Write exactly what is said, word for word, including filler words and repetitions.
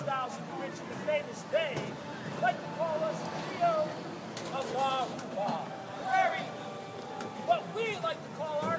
lifestyles of the rich and the famous, they like to call us trio of La Rhubarb. Very, what we like to call